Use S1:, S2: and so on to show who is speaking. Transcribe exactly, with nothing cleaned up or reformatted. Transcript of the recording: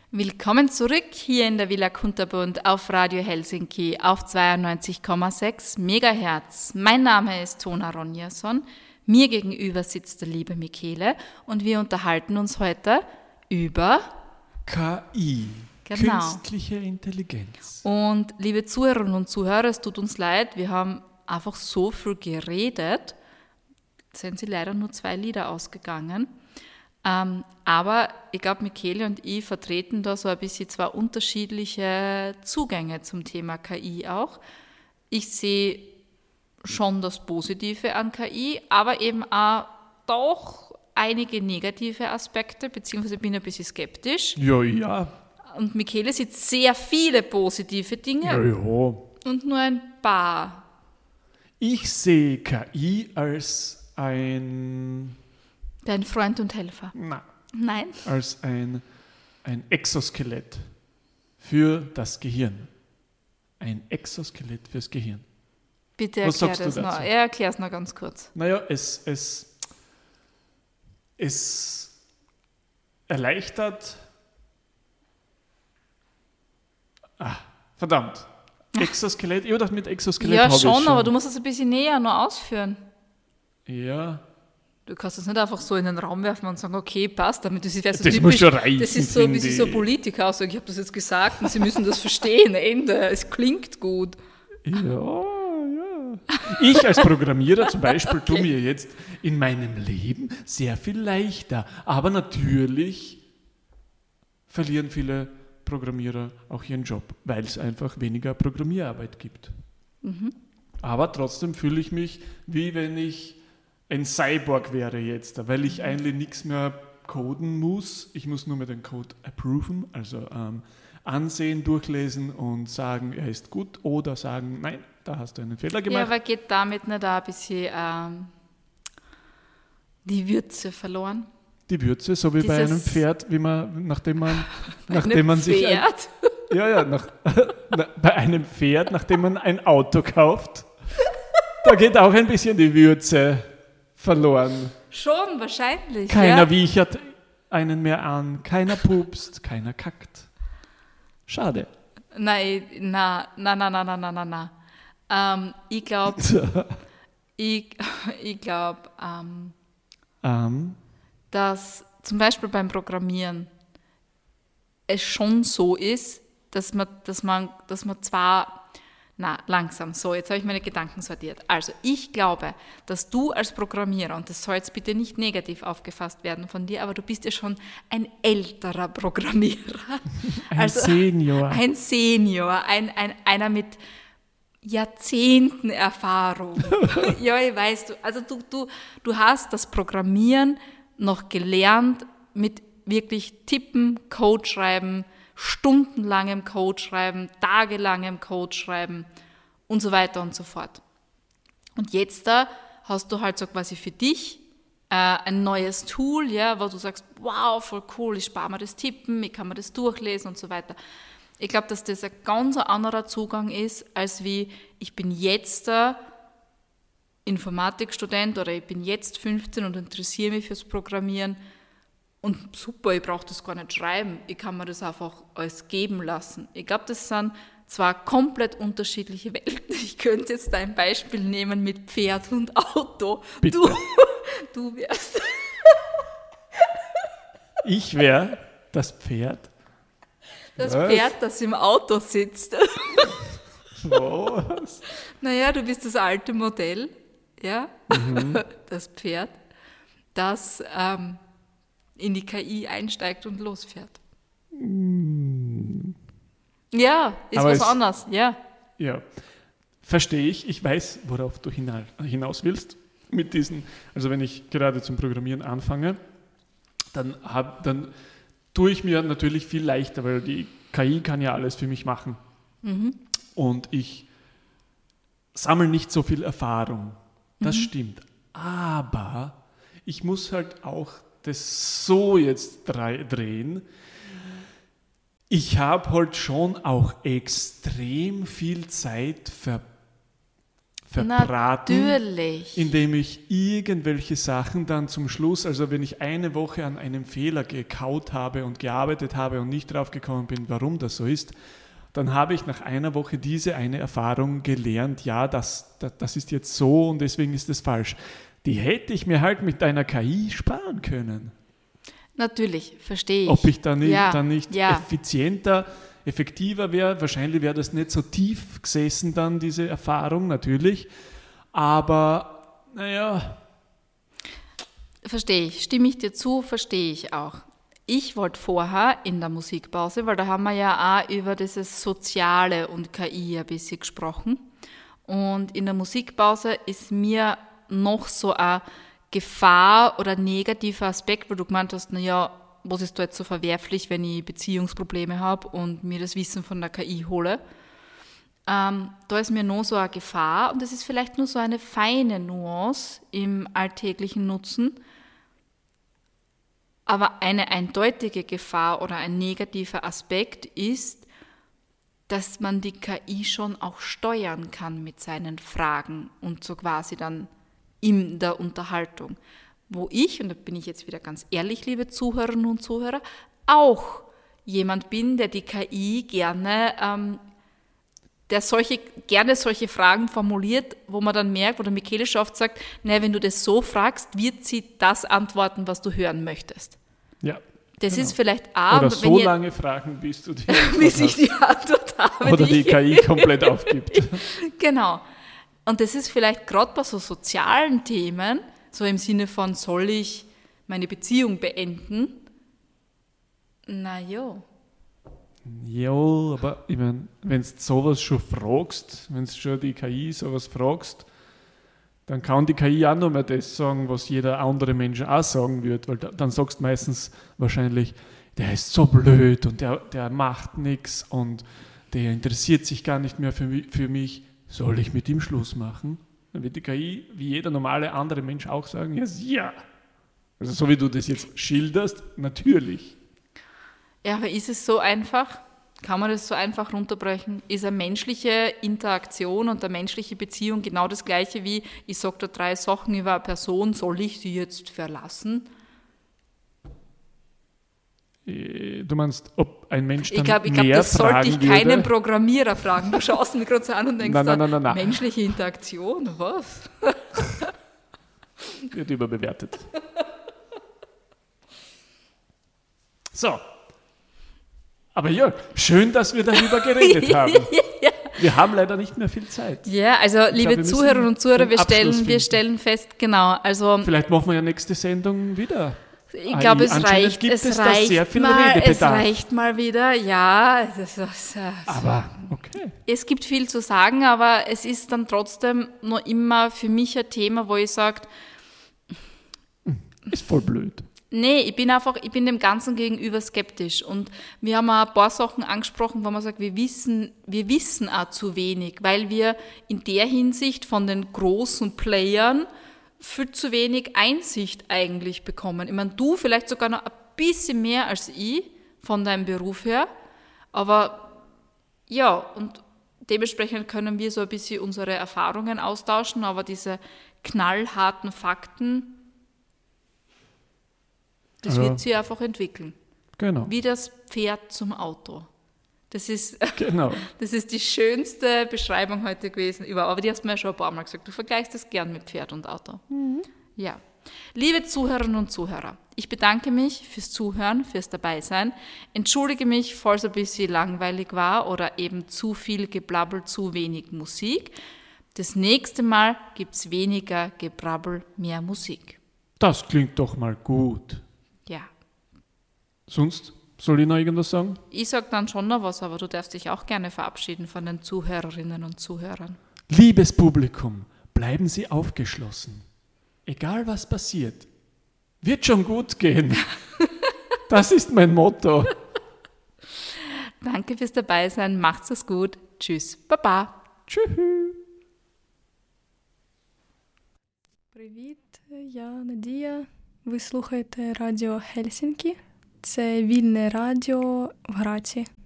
S1: Willkommen zurück hier in der Villa Kunterbund auf Radio Helsinki auf zweiundneunzig Komma sechs Megahertz. Mein Name ist Tona Ronjason, mir gegenüber sitzt der liebe Michele und wir unterhalten uns heute über
S2: K I,
S1: genau.
S2: Künstliche Intelligenz.
S1: Und liebe Zuhörerinnen und Zuhörer, es tut uns leid, wir haben einfach so viel geredet, jetzt sind sie leider nur zwei Lieder ausgegangen. Ähm, aber ich glaube, Michele und ich vertreten da so ein bisschen zwei unterschiedliche Zugänge zum Thema K I auch. Ich sehe schon das Positive an K I, aber eben auch doch einige negative Aspekte, beziehungsweise bin ein bisschen skeptisch.
S2: Ja, ja.
S1: Und Michele sieht sehr viele positive Dinge
S2: Ja, ja.
S1: und nur ein paar.
S2: Ich sehe K I als ein...
S1: Dein Freund und Helfer.
S2: Na,
S1: Nein?
S2: als ein, ein Exoskelett für das Gehirn. Ein Exoskelett fürs Gehirn.
S1: Bitte
S2: Was
S1: erklär
S2: sagst du
S1: das
S2: dazu?
S1: noch. Ja, erklär es noch ganz kurz.
S2: Naja, es, es, es erleichtert... Ah, verdammt. Exoskelett, ich dachte mit Exoskelett
S1: Ja,
S2: habe ich
S1: schon,
S2: schon.
S1: aber du musst es ein bisschen näher noch ausführen.
S2: Ja,
S1: Du kannst das nicht einfach so in den Raum werfen und sagen, okay, passt, damit das ist so
S2: Das
S1: typisch.
S2: muss schon reichen,
S1: das ist so, wie
S2: finde
S1: sich so
S2: ich.
S1: Politiker aussagen, ich habe das jetzt gesagt und sie müssen das verstehen, Ende, es klingt gut.
S2: ja, ja. Ich als Programmierer zum Beispiel tue mir jetzt in meinem Leben sehr viel leichter. Aber natürlich verlieren viele Programmierer auch ihren Job, weil es einfach weniger Programmierarbeit gibt.
S1: Mhm.
S2: Aber trotzdem fühle ich mich, wie wenn ich ein Cyborg wäre jetzt, weil ich eigentlich nichts mehr coden muss. Ich muss nur mehr den Code approven, also ähm, ansehen, durchlesen und sagen, er ist gut oder sagen, nein, da hast du einen Fehler
S1: Ja,
S2: gemacht.
S1: aber geht damit nicht auch ein bisschen ähm, die Würze verloren?
S2: Die Würze, so wie bei
S1: Dieses-
S2: einem Pferd, wie man, nachdem man, nachdem
S1: Einem
S2: man sich ein,
S1: Pferd?
S2: ja, ja, nach, na, bei einem Pferd, nachdem man ein Auto kauft, da geht auch ein bisschen die Würze verloren.
S1: Schon, wahrscheinlich.
S2: Keiner
S1: ja.
S2: wiechert einen mehr an, keiner pupst, keiner kackt. Schade.
S1: Nein, na, na, na, na, na, na, na, na. Ähm, ich glaube, ich, ich glaube, ähm,
S2: ähm,
S1: dass zum Beispiel beim Programmieren es schon so ist, dass man, dass man, dass man zwar, na, langsam, so, jetzt habe ich meine Gedanken sortiert. Also, ich glaube, dass du als Programmierer, und das soll jetzt bitte nicht negativ aufgefasst werden von dir, aber du bist ja schon ein älterer Programmierer.
S2: ein Senior.
S1: Ein Senior, ein, ein, einer mit Jahrzehnten Erfahrung. Ja, ich weiß, du, also du, du, du hast das Programmieren noch gelernt mit wirklich Tippen, Code schreiben, stundenlangem Code schreiben, tagelangem Code schreiben und so weiter und so fort. Und jetzt da hast du halt so quasi für dich äh, ein neues Tool, ja, wo du sagst, wow, voll cool, ich spare mir das Tippen, ich kann mir das durchlesen und so weiter. Ich glaube, dass das ein ganz anderer Zugang ist, als wie ich bin jetzt da Informatikstudent oder ich bin jetzt fünfzehn und interessiere mich fürs Programmieren und super, ich brauche das gar nicht schreiben, ich kann mir das einfach alles geben lassen. Ich glaube, das sind zwar komplett unterschiedliche Welten. Ich könnte jetzt ein Beispiel nehmen mit Pferd und Auto.
S2: Bitte.
S1: Du, du wärst...
S2: Ich wäre das Pferd.
S1: Das
S2: Was?
S1: Pferd, das im Auto sitzt.
S2: Was?
S1: Naja, du bist das alte Modell, ja,
S2: Mhm.
S1: das Pferd, das ähm, in die K I einsteigt und losfährt.
S2: Mm.
S1: Ja, ist
S2: Aber
S1: was
S2: es-
S1: anderes, ja.
S2: Ja, verstehe ich. Ich weiß, worauf du hina- hinaus willst mit diesen. Also wenn ich gerade zum Programmieren anfange, dann, hab, dann tue ich mir natürlich viel leichter, weil die K I kann ja alles für mich machen.
S1: Mhm.
S2: Und ich sammle nicht so viel Erfahrung. Das
S1: Mhm.
S2: stimmt. Aber ich muss halt auch das so jetzt drei- drehen. Ich habe halt schon auch extrem viel Zeit ver, verbraten,
S1: Natürlich.
S2: indem ich irgendwelche Sachen dann zum Schluss, also wenn ich eine Woche an einem Fehler gekaut habe und gearbeitet habe und nicht drauf gekommen bin, warum das so ist, dann habe ich nach einer Woche diese eine Erfahrung gelernt, ja, das, das, das ist jetzt so und deswegen ist es falsch. Die hätte ich mir halt mit einer K I sparen können.
S1: Natürlich, verstehe ich.
S2: Ob ich dann nicht,
S1: ja,
S2: dann nicht
S1: ja.
S2: effizienter, effektiver wäre, wahrscheinlich wäre das nicht so tief gesessen dann, diese Erfahrung, natürlich. Aber, naja.
S1: Verstehe ich, stimme ich dir zu, verstehe ich auch. Ich wollte vorher in der Musikpause, weil da haben wir ja auch über dieses Soziale und K I ein bisschen gesprochen. Und in der Musikpause ist mir noch so eine Gefahr oder negativer Aspekt, weil du gemeint hast, naja, was ist da jetzt so verwerflich, wenn ich Beziehungsprobleme habe und mir das Wissen von der K I hole. Ähm, da ist mir noch so eine Gefahr und das ist vielleicht nur so eine feine Nuance im alltäglichen Nutzen, aber eine eindeutige Gefahr oder ein negativer Aspekt ist, dass man die K I schon auch steuern kann mit seinen Fragen und so quasi dann in der Unterhaltung. Wo ich, und da bin ich jetzt wieder ganz ehrlich, liebe Zuhörerinnen und Zuhörer, auch jemand bin, der die K I gerne, ähm, der solche, gerne solche Fragen formuliert, wo man dann merkt, wo der Michele schon oft sagt, naja, wenn du das so fragst, wird sie das antworten, was du hören möchtest.
S2: Ja.
S1: Das
S2: genau.
S1: ist vielleicht auch,
S2: Oder
S1: wenn
S2: so
S1: ihr,
S2: lange Fragen, bis du die
S1: bis ich
S2: hast.
S1: die Antwort habe.
S2: Oder die
S1: ich,
S2: K I komplett aufgibt.
S1: Genau. Und das ist vielleicht gerade bei so sozialen Themen, so im Sinne von, soll ich meine Beziehung beenden? Na ja.
S2: Ja, aber ich meine, wenn du sowas schon fragst, wenn du schon die K I sowas fragst, dann kann die K I auch nur mehr das sagen, was jeder andere Mensch auch sagen wird, weil da, dann sagst du meistens wahrscheinlich, der ist so blöd und der, der macht nichts und der interessiert sich gar nicht mehr für mich, für mich. Soll ich mit ihm Schluss machen? Dann wird die K I, wie jeder normale andere Mensch auch sagen, yes, ja. Also so wie du das jetzt schilderst, natürlich.
S1: Ja, aber ist es so einfach? Kann man das so einfach runterbrechen? Ist eine menschliche Interaktion und eine menschliche Beziehung genau das Gleiche wie, ich sage da drei Sachen über eine Person, soll ich sie jetzt verlassen?
S2: Du meinst, ob ein Mensch dann
S1: ich glaub, ich
S2: mehr
S1: glaub, das sollte ich
S2: fragen
S1: keinen
S2: würde?
S1: Programmierer fragen. Du schaust mich gerade so an und denkst,
S2: Nein, nein,
S1: da,
S2: nein, nein, nein.
S1: menschliche Interaktion, was?
S2: Wird überbewertet. So. Aber ja, schön, dass wir darüber geredet haben.
S1: Ja.
S2: Wir haben leider nicht mehr viel Zeit.
S1: Ja, also
S2: Ich
S1: liebe
S2: glaub, wir
S1: Zuhörerinnen und Zuhörer,
S2: einen
S1: wir
S2: Abschluss
S1: stellen, wir
S2: finden.
S1: stellen fest, genau, also
S2: Vielleicht machen wir ja nächste Sendung wieder.
S1: ich glaube, es
S2: Anscheinend
S1: reicht,
S2: gibt
S1: es,
S2: es da
S1: reicht
S2: sehr viel
S1: mal, es
S2: Redebedarf.
S1: reicht mal wieder, ja, das, das, das,
S2: Aber okay.
S1: es gibt viel zu sagen, aber es ist dann trotzdem noch immer für mich ein Thema, wo ich sage,
S2: Ist voll blöd.
S1: nee, ich bin einfach, ich bin dem Ganzen gegenüber skeptisch und wir haben auch ein paar Sachen angesprochen, wo man sagt, wir wissen, wir wissen auch zu wenig, weil wir in der Hinsicht von den großen Playern viel zu wenig Einsicht eigentlich bekommen. Ich meine, du vielleicht sogar noch ein bisschen mehr als ich von deinem Beruf her, aber ja, und dementsprechend können wir so ein bisschen unsere Erfahrungen austauschen, aber diese knallharten Fakten, das
S2: Ja.
S1: wird sich einfach entwickeln.
S2: Genau.
S1: Wie das Pferd zum Auto. Das ist,
S2: Genau.
S1: das ist die schönste Beschreibung heute gewesen. Aber die hast du mir schon ein paar Mal gesagt. Du vergleichst das gern mit Pferd und Auto. Mhm. Ja. Liebe Zuhörerinnen und Zuhörer, ich bedanke mich fürs Zuhören, fürs Dabeisein. Entschuldige mich, falls ein bisschen langweilig war oder eben zu viel Gebrabbel, zu wenig Musik. Das nächste Mal gibt es weniger Gebrabbel, mehr Musik.
S2: Das klingt doch mal gut.
S1: Ja.
S2: Sonst soll ich noch irgendwas sagen?
S1: Ich sage dann schon noch was, aber du darfst dich auch gerne verabschieden von den Zuhörerinnen und Zuhörern.
S2: Liebes Publikum, bleiben Sie aufgeschlossen. Egal was passiert, wird schon gut gehen. Das ist mein Motto.
S1: Danke fürs Dabeisein, macht's es gut. Tschüss, Baba.
S2: Tschüss.
S3: Привіт, я Надія. Ви слухаєте Радіо Хельсінкі. Це вільне радіо в Граці.